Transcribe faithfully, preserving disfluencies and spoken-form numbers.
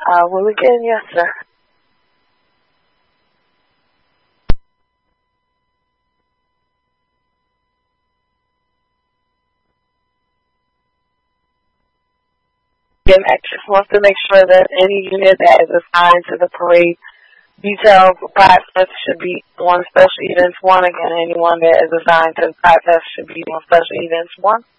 I will again, yes, sir. Again, actress wants to make sure that any unit that is assigned to the parade detail for Pride Fest should be on Special Events one. Again, anyone that is assigned to Pride Fest should be on Special Events one.